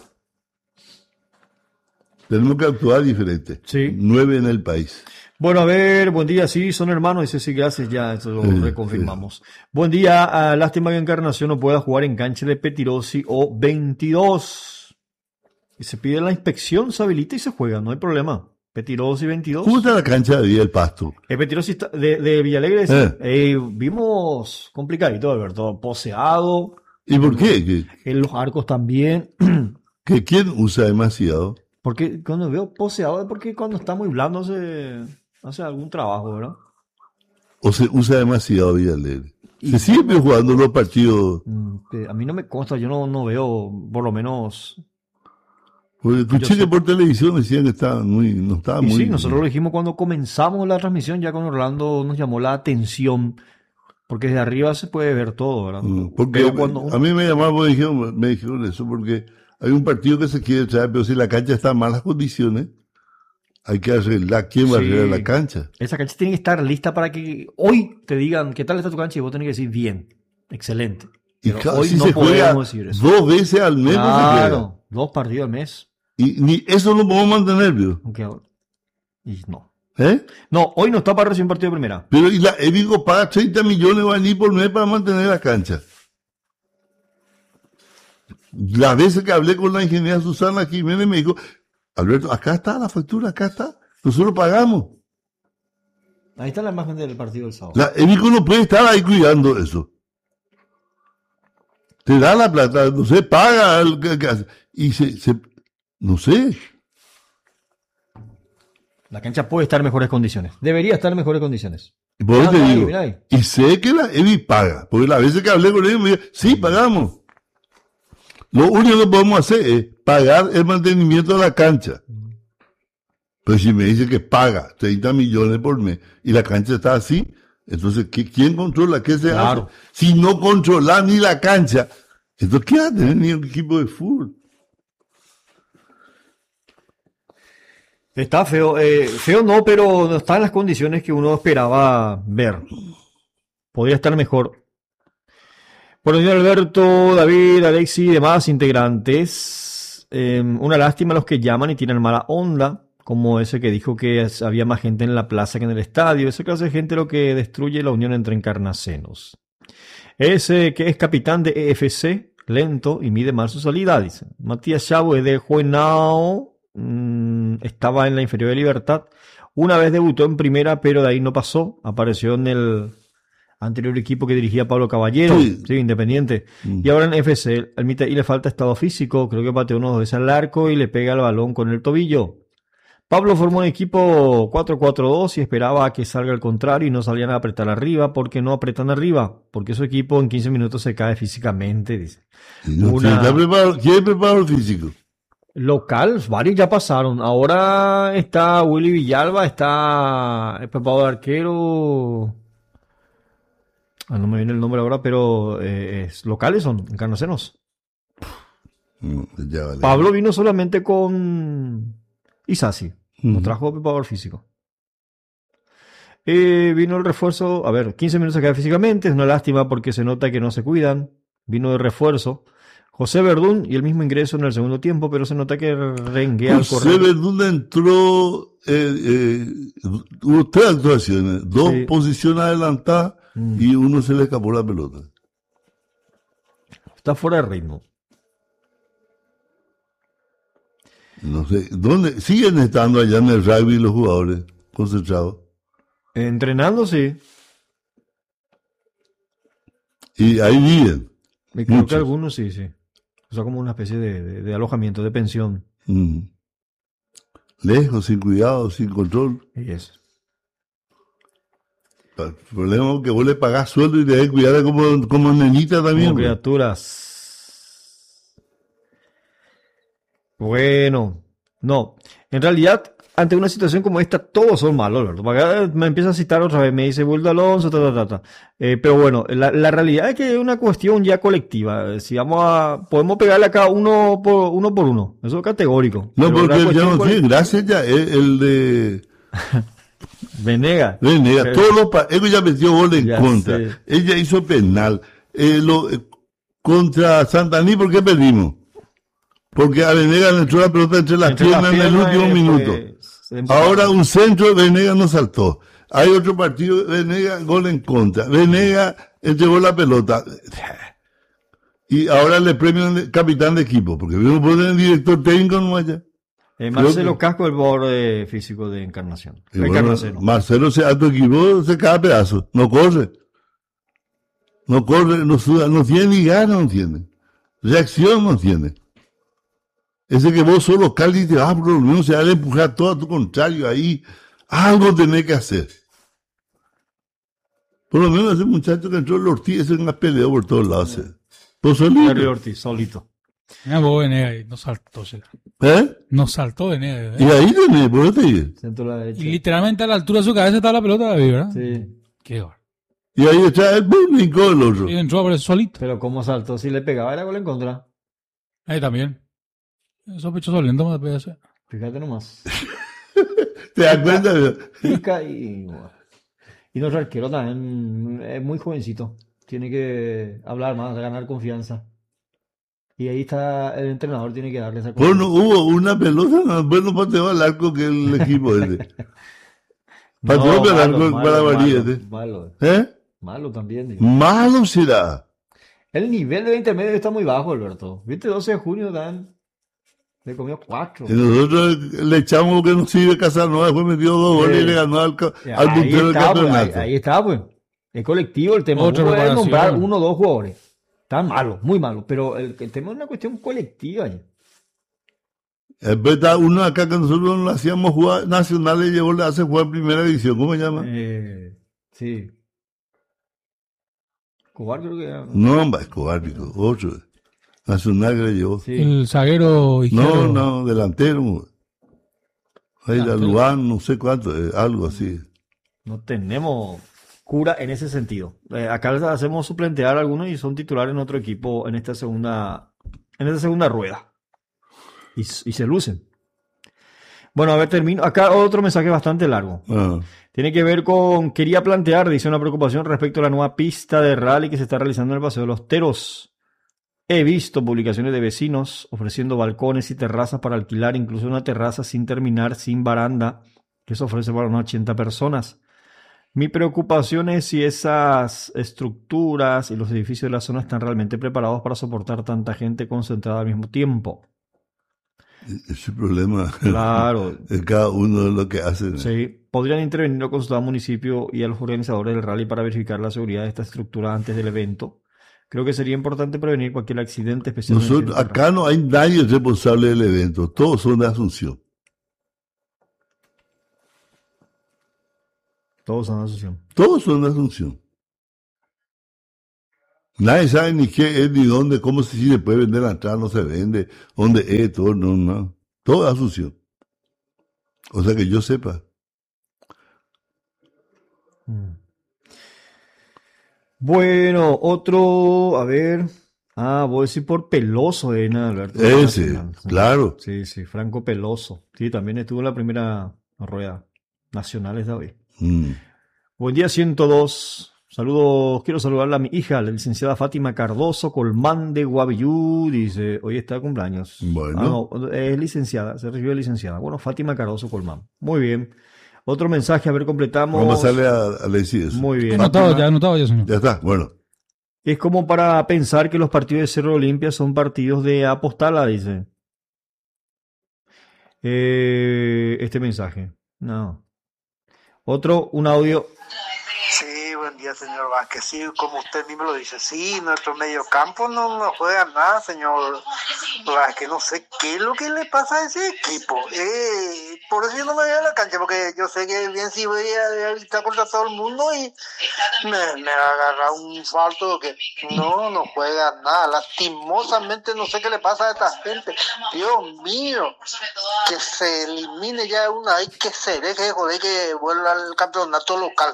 Tenemos que actuar diferente. Sí. 9 en el país. Bueno, a ver, buen día, sí, son hermanos, dice sí, gracias, ya, eso lo reconfirmamos. Sí. Buen día, lástima que Encarnación no pueda jugar en cancha de Petirosi o 22. Y se pide la inspección, se habilita y se juega, no hay problema. Petirosi 22. ¿Cómo está la cancha de El Pasto? El Petirosi de Villalegre, vimos complicadito, Alberto, poseado. ¿Y por qué? En los arcos también. ¿Que quién usa demasiado? Porque cuando veo poseado es porque cuando está muy blando hace algún trabajo, ¿verdad? ¿O se usa demasiado Villalegre? ¿Se sigue jugando los partidos? A mí no me consta, yo no veo, por lo menos... Porque escuché que por televisión decían que no estaba muy... Sí, nosotros lo dijimos cuando comenzamos la transmisión, ya con Orlando nos llamó la atención, porque desde arriba se puede ver todo, ¿verdad? Porque a mí me llamaron, me dijeron eso, porque hay un partido que se quiere traer, pero si la cancha está en malas condiciones, hay que arreglar. ¿Quién va a arreglar la cancha? Esa cancha tiene que estar lista para que hoy te digan qué tal está tu cancha y vos tenés que decir bien, excelente. Y hoy si no se juega decir eso. 2 veces al mes. Claro, 2 partidos al mes. Y ni eso lo podemos mantener, ¿vio? Okay. Y no. No, hoy no está para recibir un partido de primera. Pero y la Evigo paga 30 millones guaraní por mes para mantener la cancha. Las veces que hablé con la ingeniera Susana Jiménez me dijo, Alberto, acá está la factura, acá está. Nosotros pagamos. Ahí está la imagen del partido del sábado. La Evigo no puede estar ahí cuidando eso. Te da la plata, no sé, paga y no sé. La cancha puede estar en mejores condiciones. Debería estar en mejores condiciones. Y por eso te digo, y sé que la Evi paga, porque las veces que hablé con ellos me dijeron, sí, pagamos. Lo único que podemos hacer es pagar el mantenimiento de la cancha. Pero si me dice que paga 30 millones por mes y la cancha está así, entonces, ¿quién controla? ¿Qué se hace? Si no controla ni la cancha, entonces, ¿qué va a tener ni un equipo de fútbol? Está feo. Feo no, pero no está en las condiciones que uno esperaba ver. Podría estar mejor. Por el señor Alberto, David, Alexi y demás integrantes. Una lástima a los que llaman y tienen mala onda, como ese que dijo que había más gente en la plaza que en el estadio. Esa clase de gente lo que destruye la unión entre encarnacenos. Ese que es capitán de EFC, lento y mide mal su salida, dice. Matías Chavo es de Juenao. Estaba en la inferior de Libertad. Una vez debutó en primera, pero de ahí no pasó. Apareció en el anterior equipo que dirigía Pablo Caballero, sí, Independiente. Y ahora en FC, y le falta estado físico, creo que pateó unos 2 veces al arco y le pega el balón con el tobillo. Pablo formó un equipo 4-4-2 y esperaba a que salga el contrario y no salían a apretar arriba. ¿Por qué no apretan arriba? Porque su equipo en 15 minutos se cae físicamente, dice. ¿Quién preparó el físico? Local, varios ya pasaron. Ahora está Willy Villalba, está el preparador de arquero. No me viene el nombre ahora, pero locales son, encarnacenos. Vale. Pablo vino solamente con Isasi, no trajo preparador físico. Vino el refuerzo, 15 minutos se queda físicamente, es una lástima porque se nota que no se cuidan. Vino de refuerzo José Verdún y el mismo ingreso en el segundo tiempo, pero se nota que renguea al correr. José Verdún entró, hubo 3 actuaciones, 2 posiciones adelantadas y uno se le escapó la pelota. Está fuera de ritmo. No sé, ¿dónde siguen estando allá en el rugby los jugadores concentrados? Entrenando, sí. Y ahí viven. Me creo que algunos sí. O sea, como una especie de alojamiento, de pensión. Lejos, sin cuidado, sin control. Y eso. El problema es que vos le pagás sueldo y le debes cuidar como nenita también. Como criaturas. Bueno, no. En realidad, ante una situación como esta, todos son malos, Alberto. Me empieza a citar otra vez, me dice Wildo Alonso, pero bueno, la realidad es que es una cuestión ya colectiva. Si podemos pegarle acá uno por uno. Eso es categórico. No, porque ya no tiene gracias ya, el de Venega. Él ya metió gol en contra. Sé. Ella hizo penal. Contra Santaní, ¿por qué perdimos? Porque a Venegas le entró la pelota entre las piernas en el último minuto. Ahora un centro, Venegas no saltó. Hay otro partido, Venegas, gol en contra. Venegas entregó la pelota. Y ahora le premian capitán de equipo, porque vimos poner el director técnico no allá. Marcelo Casco, el jugador físico de Encarnación. Marcelo a tu equipo se cae a pedazos. No corre, no suda, no tiene ni ganas, no tiene. Reacción no tiene. Ese que vos sos local y te vas por lo menos se va a empujar todo a tu contrario ahí. Algo tenés que hacer. Por lo menos ese muchacho que entró el Ortiz, ese una pelea por todos lados. Pues solito. Ortiz, solito. Mira, vos Venegas no saltó. No saltó Venegas. Y ahí tenés, por eso te dije. Y literalmente a la altura de su cabeza estaba la pelota, ¿verdad? Sí. Qué horror. Y ahí está el brincó el otro. Y entró por eso solito. Pero ¿cómo saltó? Si le pegaba era gol en contra. Ahí también. Sospechoso lento me puede hacer. Fíjate nomás. ¿Te das cuenta? Pica y nuestro arquero también es muy jovencito. Tiene que hablar más, ganar confianza. Y ahí está el entrenador, tiene que darle esa confianza. Bueno, hubo una pelota, bueno, pateó al arco que el equipo ese. Pateó al arco para variedad. Malo también. Digo. Malo será. El nivel de intermedio está muy bajo, Alberto. ¿Viste? 12 de junio dan... Le comió 4. Y nosotros le echamos que no sirve Casanova, después metió 2 goles y le ganó al puntero del campeonato. Ahí está, pues. Es colectivo el tema. Otra puede nombrar 1 o 2 jugadores. Están malos, muy malos. Pero el tema es una cuestión colectiva. Es verdad, uno acá que nosotros no hacíamos jugar nacionales y le hace jugar primera división. ¿Cómo se llama? Sí. Escobar creo que era. No, Escobar, otro. Nacional que le llevó. Sí. El zaguero izquierdo. No, delantero. Ahí la Luan, no sé cuánto, algo así. No tenemos cura en ese sentido. Acá les hacemos suplentear a algunos y son titulares en otro equipo en esta segunda rueda. Y se lucen. Bueno, a ver, termino. Acá otro mensaje bastante largo. Tiene que ver con, quería plantear, dice, una preocupación respecto a la nueva pista de rally que se está realizando en el Paseo de los Teros. He visto publicaciones de vecinos ofreciendo balcones y terrazas para alquilar, incluso una terraza sin terminar, sin baranda, que se ofrece para unas 80 personas. Mi preocupación es si esas estructuras y los edificios de la zona están realmente preparados para soportar tanta gente concentrada al mismo tiempo. Ese problema. Claro. Es cada uno de lo que hace. Sí, podrían intervenir los consultados municipio y a los organizadores del rally para verificar la seguridad de esta estructura antes del evento. Creo que sería importante prevenir cualquier accidente, especialmente. Nosotros, acá no hay nadie responsable del evento, todos son de Asunción. Todos son de Asunción. Todos son de Asunción. Nadie sabe ni qué es, ni dónde, cómo si se puede vender la entrada, no se vende, dónde es, todo, no. Todo de Asunción. O sea que yo sepa. Bueno, otro, a ver. Voy a decir por Peloso, Alberto. Ese, claro. Sí, Franco Peloso. Sí, también estuvo en la primera rueda. Nacionales de hoy. Buen día, 102. Saludos, quiero saludarle a mi hija, la licenciada Fátima Cardoso Colmán de Guavillú. Dice, hoy está de cumpleaños. Bueno. No, es licenciada, se recibió de licenciada. Bueno, Fátima Cardoso Colmán. Muy bien. Otro mensaje, a ver, completamos. Vamos a darle a Lacey eso. Muy bien. Anotado ya, señor. Ya está, bueno. Es como para pensar que los partidos de Cerro Olimpia son partidos de apostala, dice. Este mensaje. No. Otro, un audio. Sí, buen día, señor Vázquez. Sí, como usted mismo lo dice, sí, nuestro mediocampo no juega nada, señor Vázquez. No sé qué es lo que le pasa a ese equipo. Por eso yo no me voy a la cancha, porque yo sé que bien si voy a estar contra todo el mundo y me agarra un infarto que no juega nada. Lastimosamente no sé qué le pasa a esta gente. Dios mío, que se elimine ya una vez, que se deje de joder, que vuelva al campeonato local.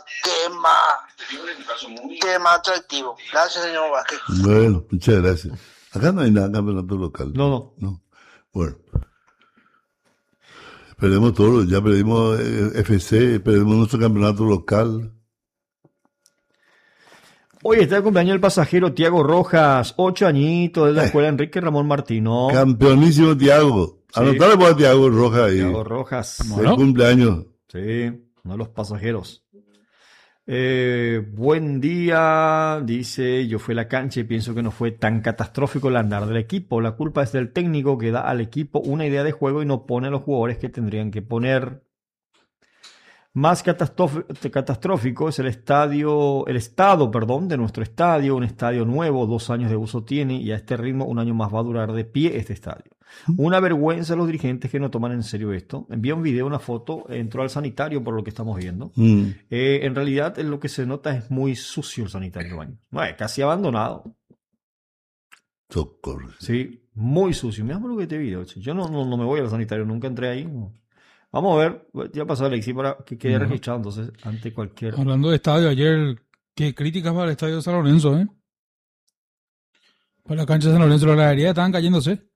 Qué más atractivo. Gracias, señor Vázquez. Bueno, muchas gracias. Acá no hay nada campeonato local. No. Bueno. Perdemos todo, ya perdimos FC, perdemos nuestro campeonato local. Hoy está de cumpleaños el pasajero Tiago Rojas, 8 añitos, de la escuela Enrique Ramón Martino. Campeonísimo Tiago. Sí. Anotale por Tiago Rojas ahí. Tiago Rojas. El cumpleaños. Sí, uno de los pasajeros. Buen día, dice, yo fui a la cancha y pienso que no fue tan catastrófico el andar del equipo. La culpa es del técnico que da al equipo una idea de juego y no pone a los jugadores que tendrían que poner. Más catastrófico es el estado de nuestro estadio, un estadio nuevo, 2 años de uso tiene y a este ritmo 1 año más va a durar de pie este estadio. Una vergüenza a los dirigentes que no toman en serio esto. Envía un video, una foto, entró al sanitario por lo que estamos viendo. En realidad lo que se nota es muy sucio el sanitario baño. Casi abandonado. Socorro. Sí, muy sucio. Mira lo que te vi. Yo no me voy al sanitario, nunca entré ahí. No. Vamos a ver, ya pasó Alexis para que quede registrado entonces ante cualquier... Hablando de estadio, ayer, qué críticas para el estadio de San Lorenzo, Para la cancha de San Lorenzo, la gradería estaban cayéndose.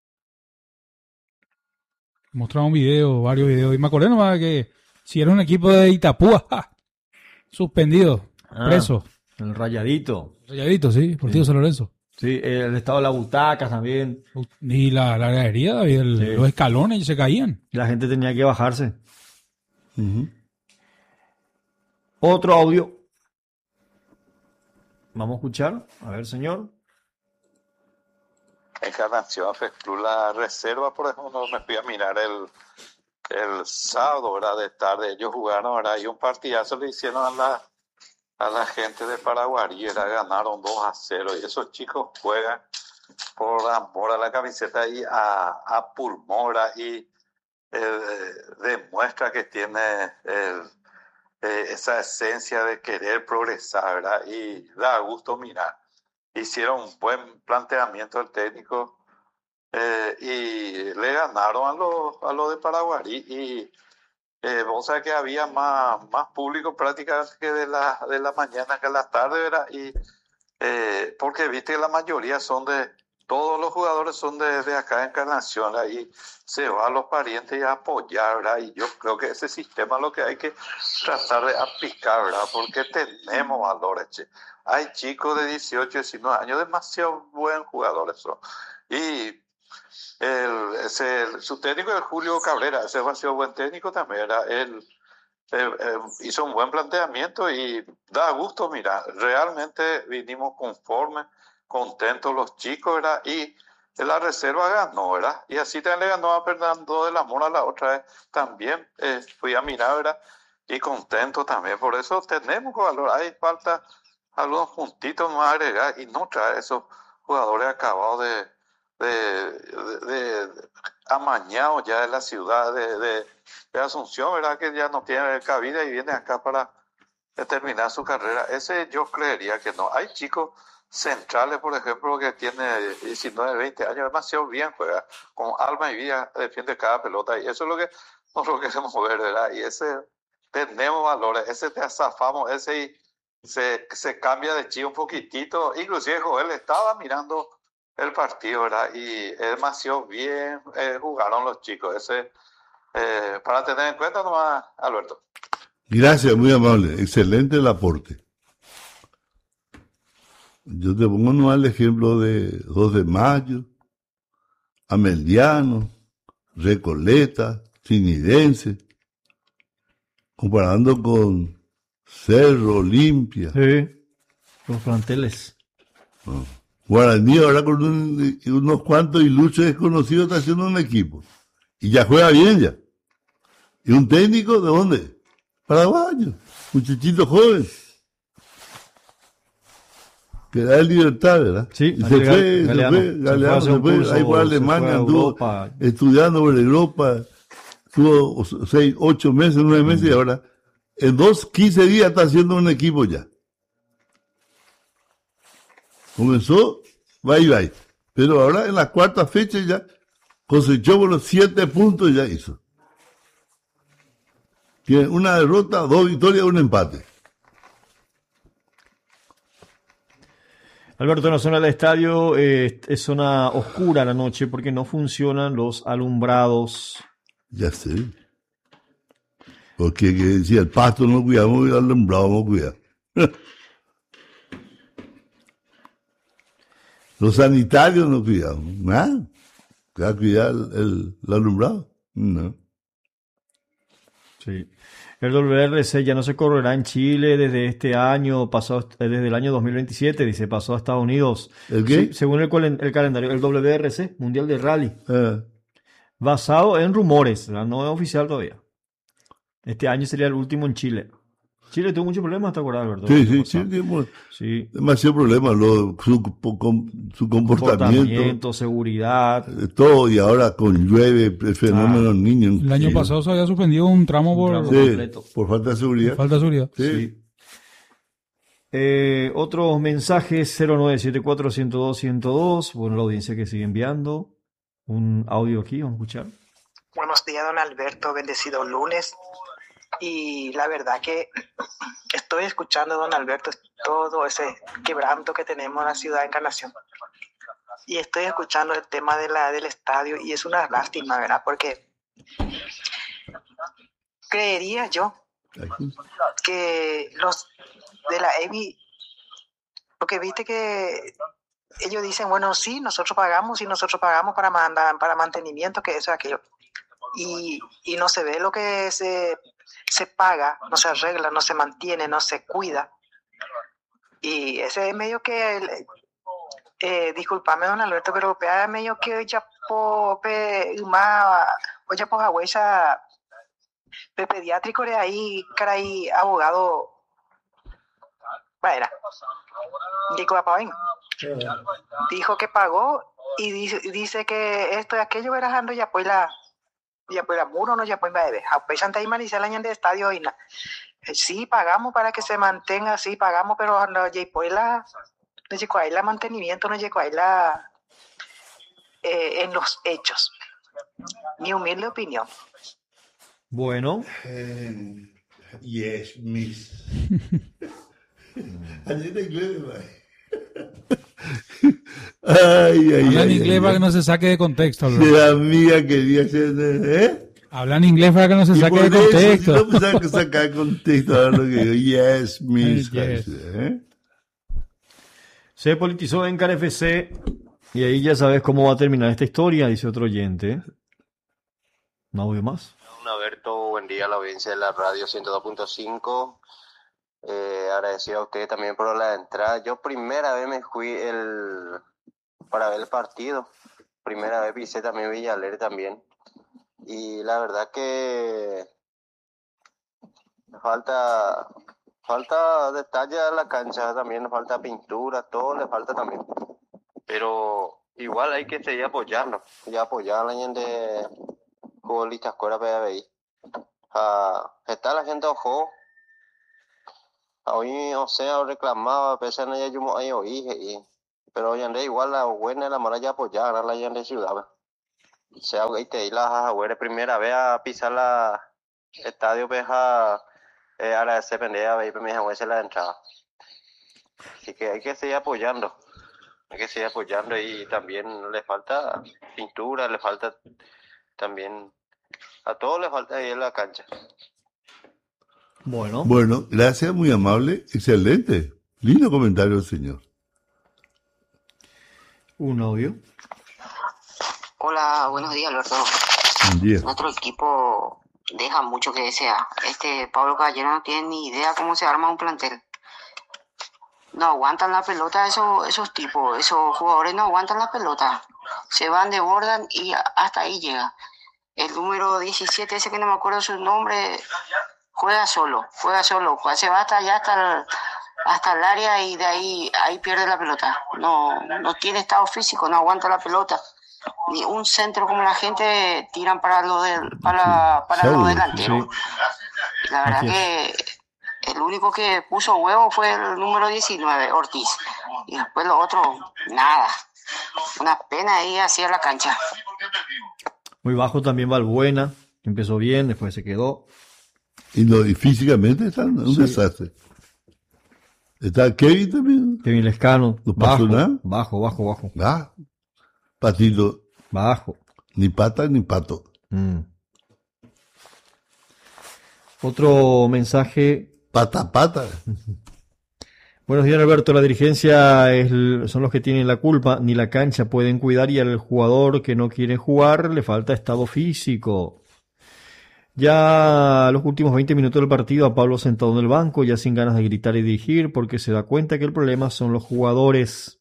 Mostraba un video, varios videos, y me acordé nomás que si era un equipo de Itapúa, suspendido, preso. El Rayadito. Rayadito, sí, Partido San Lorenzo. Sí, el estado de las butacas también. Y la gradería, los escalones se caían. La gente tenía que bajarse. Otro audio. Vamos a escuchar. A ver, señor. Encarnación Festru, la reserva, por ejemplo, me fui a mirar el sábado, ¿verdad? De tarde. Ellos jugaron, ¿verdad? Y un partidazo le hicieron a la gente de Paraguay, ganaron 2-0 y esos chicos juegan por amor a la camiseta y a pulmón, y demuestra que tiene esa esencia de querer progresar, ¿verdad? Y da gusto mirar. Hicieron un buen planteamiento el técnico y le ganaron a los de Paraguay y vos sabés que había más público prácticamente que de la mañana que de la tarde, ¿verdad? Y porque viste que la mayoría todos los jugadores son de acá de Encarnación, ¿verdad? Y se van los parientes a apoyar, ¿verdad? Y yo creo que ese sistema es lo que hay que tratar de aplicar, ¿verdad? Porque tenemos valores, hay chicos de 18, 19 años, demasiado buen jugadores son. Y su técnico es Julio Cabrera, ese ha sido buen técnico también, ¿verdad? Él hizo un buen planteamiento y da gusto, mira, realmente vinimos conformes, contentos los chicos, ¿verdad? Y la reserva ganó, ¿verdad? Y así también le ganó a Fernando de la Mora la otra vez. También fui a mirar, ¿verdad? Y contento también. Por eso tenemos jugadores. Hay falta algunos puntitos más agregar y no traer esos jugadores acabados de amañados ya de la ciudad de Asunción, ¿verdad? Que ya no tiene cabida y viene acá para terminar su carrera. Ese yo creería que no. Hay chicos centrales, por ejemplo, que tiene 19, 20 años, demasiado bien juega, con alma y vida defiende cada pelota, y eso es lo que nosotros queremos ver, ¿verdad? Y ese tenemos valores, ese te zafamos, ese y se cambia de chip un poquitito, inclusive Joel estaba mirando el partido, ¿verdad? Y demasiado bien jugaron los chicos, ese para tener en cuenta nomás, Alberto. Gracias, muy amable, excelente el aporte. Yo te pongo nomás el ejemplo de 2 de Mayo, Ameliano, Recoleta, Trinidense, comparando con Cerro, Olimpia. Sí, los planteles. Guaraní ahora con unos cuantos ilustres desconocidos está haciendo un equipo. Y ya juega bien ya. ¿Y un técnico de dónde? Paraguayo, muchachito joven. Que da libertad, ¿verdad? Sí, y Galeano se fue, ahí fue a Alemania, anduvo estudiando por Europa, estuvo 6, 8 meses, 9 meses, y ahora en 15 días está haciendo un equipo ya. Comenzó, bye, pero ahora en la cuarta fecha ya cosechó por los 7 puntos y ya hizo. Tiene una derrota, 2 victorias, 1 empate. Alberto, en la zona del estadio es zona oscura la noche porque no funcionan los alumbrados. Ya sé. Porque si el pasto no cuidamos, el alumbrado no cuida. Los sanitarios no cuidamos. Nada. ¿Qué va a cuidar el alumbrado? No. Sí. El WRC ya no se correrá en Chile desde este año, desde el año 2027, dice, pasó a Estados Unidos. ¿El qué? Sí, según el calendario, el WRC, Mundial de Rally. Basado en rumores, no es oficial todavía. Este año sería el último en Chile. Chile tuvo muchos problemas, ¿te acuerdas, Alberto? Sí. Demasiado problemas, su comportamiento, seguridad. Todo, y ahora con llueve, el fenómeno de los niños. El año pasado se había suspendido un tramo por falta de seguridad. Sí. Otros mensajes, 0974-102-102. Bueno, la audiencia que sigue enviando. Un audio aquí, vamos a escuchar. Buenos días, don Alberto, bendecido lunes. Y la verdad que estoy escuchando, don Alberto, todo ese quebranto que tenemos en la ciudad de Encarnación. Y estoy escuchando el tema del estadio y es una lástima, ¿verdad? Porque creería yo que los de la EBI, porque viste que ellos dicen, bueno, sí, nosotros pagamos para mantenimiento, que eso y aquello. Y no se ve lo que se paga, no se arregla, no se mantiene, no se cuida. Y ese es medio que, disculpame, don Alberto, pero medio que ya po huella pediátrico de ahí, caray, abogado, dijo que pagó y dice que esto y aquello verajando ya pues la muro no ya pues bebé apenas antes de iniciar el año de estadio y sí pagamos para que se mantenga, sí pagamos, pero no llegó ahí la mantenimiento, no llegó ahí en los hechos. Mi humilde opinión. Bueno. Yes, miss. Allí en inglés, Habla en inglés para que no se saque de contexto. La amiga quería ser, Habla en inglés para que no se saque de contexto. Si no me saca de contexto ahora lo que digo. Yes, miss. Se politizó en KFC y ahí ya sabes cómo va a terminar esta historia, dice otro oyente. ¿No audio más? Alberto, buen día a la audiencia de la radio 102.5. Agradecido a usted también por la entrada. Yo primera vez me fui para ver el partido primera vez pisé también Villa Alegre también. Y la verdad que falta detalle a la cancha, también falta pintura, todo le falta también. Pero igual hay que seguir apoyando, ya apoyar a la gente futbolistas fuera PBI. Está la gente ojo. Hoy o sea reclamaba pese a no ya yo ahí oí pero hoy en día igual la buena la mala ya apoyar a la gente ciudad. O sea, ahí te di la primera vez a pisar la estadio peja agradecer pendeja a ver me dejó la entrada. Así que hay que seguir apoyando. Y también le falta pintura, le falta también a todos le falta ahí en la cancha. Bueno, gracias, muy amable, excelente, lindo comentario, señor. Un audio. Hola, buenos días, Alberto. Buen día. Nuestro equipo deja mucho que desear. Pablo Caballero no tiene ni idea cómo se arma un plantel. No aguantan la pelota esos tipos, esos jugadores no aguantan la pelota. Se van, desbordan y hasta ahí llega. El número 17, ese que no me acuerdo su nombre, juega solo. Se va hasta allá, hasta el área y de ahí pierde la pelota. No tiene estado físico, no aguanta la pelota. Ni un centro como la gente tiran para los delanteros. Sí. La verdad que el único que puso huevo fue el número 19, Ortiz. Y después los otros, nada. Una pena ahí hacia la cancha. Muy bajo también Valbuena. Empezó bien, después se quedó. Y físicamente está un desastre. Está Kevin también. Kevin Lescano. No pasó nada. Bajo. Patito. Bajo. Ni pata ni pato. Otro mensaje. Pata. Buenos días, Alberto. La dirigencia son los que tienen la culpa. Ni la cancha pueden cuidar y al jugador que no quiere jugar le falta estado físico. Ya los últimos 20 minutos del partido a Pablo sentado en el banco, ya sin ganas de gritar y dirigir, porque se da cuenta que el problema son los jugadores.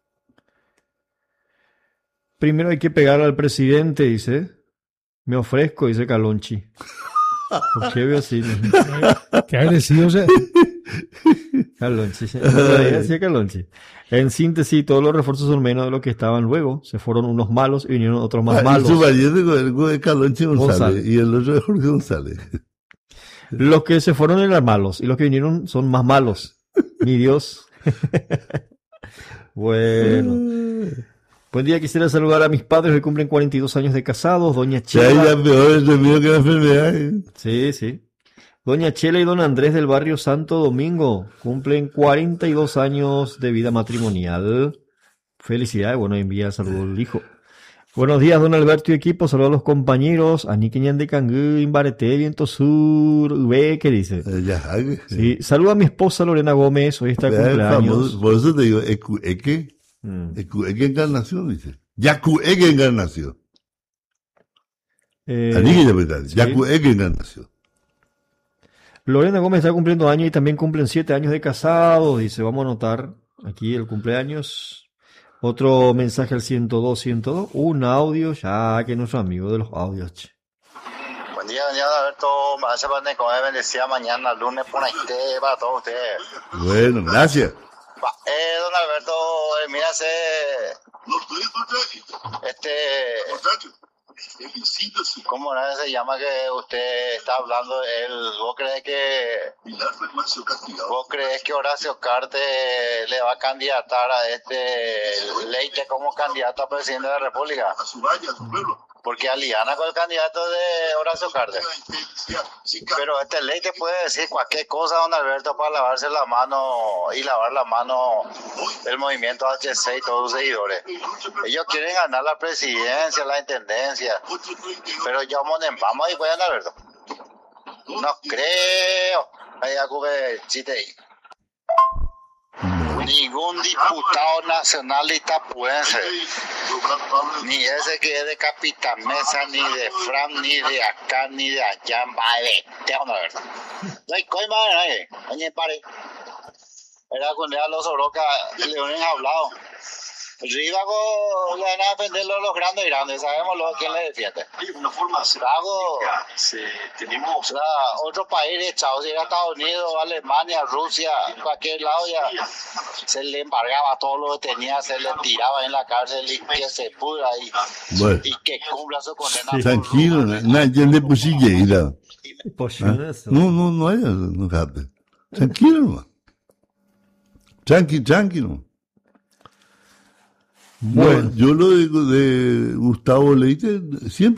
Primero hay que pegar al presidente, dice. Me ofrezco, dice Calonchi. ¿Por qué veo así? Qué agresivo, o sea. Calonchi. Decía Calonchi. En síntesis, todos los refuerzos son menos de lo que estaban luego. Se fueron unos malos y vinieron otros más malos. Su marido de Calonchi González y el otro de Jorge González. Los que se fueron eran malos y los que vinieron son más malos. Mi Dios. Bueno. Buen día, quisiera saludar a mis padres que cumplen 42 años de casados, doña Chela. Ya peor es mío que la enfermedad. Sí. Doña Chela y don Andrés del barrio Santo Domingo cumplen 42 años de vida matrimonial. Felicidades, bueno, envía saludos al hijo. Buenos días, don Alberto y equipo, saludos a los compañeros. Aniqueñan de Cangú, Imbarete, Viento Sur, ve, ¿qué dice? Sí, saluda a mi esposa Lorena Gómez, hoy está de cumpleaños. Por eso te digo, ¿qué encarnación, dice? Yacueque encarnación. Yacueque encarnación. Lorena Gómez está cumpliendo años y también cumplen 7 años de casados. Dice, vamos a anotar aquí el cumpleaños. Otro mensaje al 102. Un audio, ya que nuestro amigo de los audios. Che. Buen día, Alberto. Me hace para que me bendecía mañana, lunes, por ahí, para todos ustedes. Bueno, gracias. Don Alberto, mírase. ¿Cómo se llama que usted está hablando? ¿Vos crees que Horacio Carte le va a candidatar a Leite como candidato a presidente de la República? Porque aliana con el candidato de Horacio Carte. Pero Leite puede decir cualquier cosa, don Alberto, para lavarse la mano y lavar la mano del movimiento HC y todos sus seguidores. Ellos quieren ganar la presidencia, la intendencia. Pero ya vamos ahí, pues, don Alberto. No creo. Ahí acube chiste ahí. Ningún diputado nacional itapuense, ni ese que es de Capitán Mesa, ni de Fran, ni de acá, ni de allá, vale, te vamos a ver. No hay coima, oye, pare. Era con los Oroca, leones hablados. Rivago le van a defender los grandes, sabemos quién le defiende. Hay una forma tenemos otro país echado, si era Estados Unidos, Alemania, Rusia, cualquier lado ya se le embargaba todo lo que tenía, se le tiraba en la cárcel y que se pudra y que cumpla su condena. Sí. Tranquilo, nadie le pusilla. No hay, tranquilo, hermano. Tranquilo. Bueno, yo lo digo de Gustavo Leite, siempre